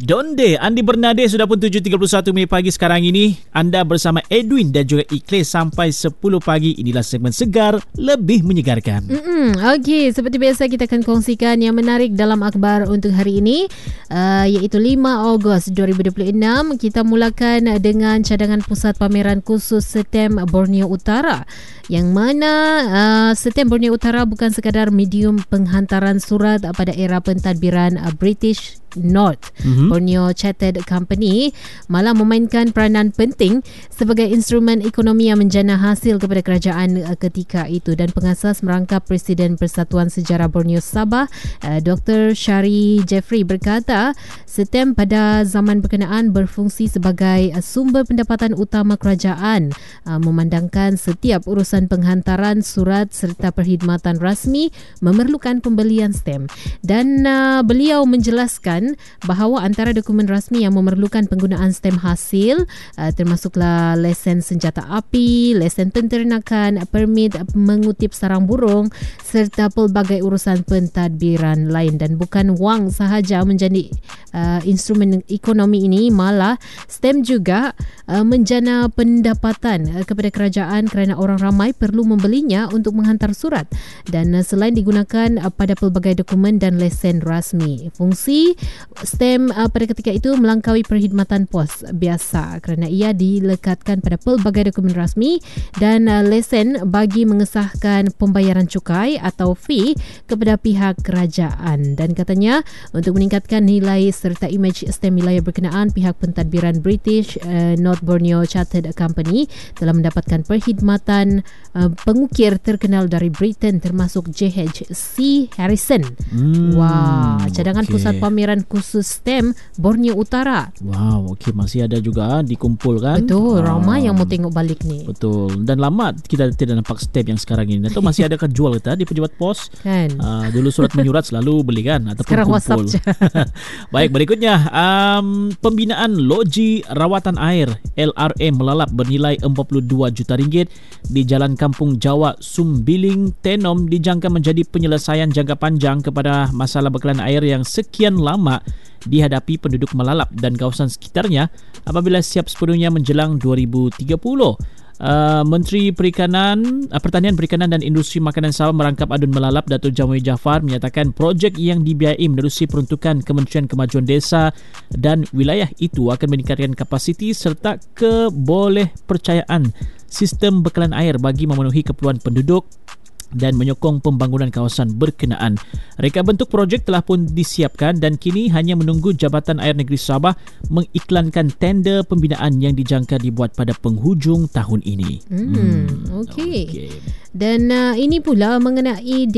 Donde Andi Bernade sudah pun 7.31 Mei pagi sekarang ini. Anda bersama Edwin dan juga Ikhlas sampai 10 pagi. Inilah segmen Segar Lebih Menyegarkan. Okey, seperti biasa kita akan kongsikan yang menarik dalam akhbar untuk hari ini, iaitu 5 Ogos 2026. Kita mulakan dengan cadangan pusat pameran khusus STEM Borneo Utara, yang mana STEM Borneo Utara bukan sekadar medium penghantaran surat pada era pentadbiran British North Borneo Chartered Company, malah memainkan peranan penting sebagai instrumen ekonomi yang menjana hasil kepada kerajaan ketika itu. Dan pengasas merangkap Presiden Persatuan Sejarah Borneo Sabah, Dr. Shari Jeffrey berkata, STEM pada zaman berkenaan berfungsi sebagai sumber pendapatan utama kerajaan, memandangkan setiap urusan penghantaran surat serta perkhidmatan rasmi memerlukan pembelian STEM. Dan beliau menjelaskan bahawa antara dokumen rasmi yang memerlukan penggunaan STEM hasil termasuklah lesen senjata api, lesen penternakan, permit mengutip sarang burung serta pelbagai urusan pentadbiran lain. Dan bukan wang sahaja menjadi instrumen ekonomi ini, malah STEM juga menjana pendapatan kepada kerajaan kerana orang ramai perlu membelinya untuk menghantar surat, dan selain digunakan pada pelbagai dokumen dan lesen rasmi. Fungsi STEM pada ketika itu melangkaui perkhidmatan pos biasa kerana ia dilekatkan pada pelbagai dokumen rasmi dan lesen bagi mengesahkan pembayaran cukai atau fee kepada pihak kerajaan. Dan katanya untuk meningkatkan nilai serta imej STEM wilayah berkenaan, pihak pentadbiran British North Borneo Chartered Company telah mendapatkan perkhidmatan pengukir terkenal dari Britain termasuk JHC Harrison. Cadangan pusat pameran khusus STEM Borneo Utara. Okey, masih ada juga dikumpulkan. Betul, ramai yang mau tengok balik ni. Betul. Dan lama kita tidak nampak STEM yang sekarang ini. Atau masih adakah jual kita di pejabat pos? Kan. Dulu surat menyurat selalu beli kan, ataupun sekarang kumpul. WhatsApp je. Baik, berikutnya pembinaan loji rawatan air LRM melalap bernilai 42 juta ringgit di Jalan Kampung Jawa Sumbiling Tenom dijangka menjadi penyelesaian jangka panjang kepada masalah bekalan air yang sekian lama dihadapi penduduk Melalap dan kawasan sekitarnya apabila siap sepenuhnya menjelang 2030. Menteri Pertanian, Perikanan dan Industri Makanan Sabah merangkap adun Melalap, Datuk Jamil Jaafar, menyatakan projek yang dibiayai menerusi peruntukan Kementerian Kemajuan Desa dan wilayah itu akan meningkatkan kapasiti serta kebolehpercayaan sistem bekalan air bagi memenuhi keperluan penduduk dan menyokong pembangunan kawasan berkenaan. Reka bentuk projek telah pun disiapkan dan kini hanya menunggu Jabatan Air Negeri Sabah mengiklankan tender pembinaan yang dijangka dibuat pada penghujung tahun ini. Okey. Dan ini pula mengenai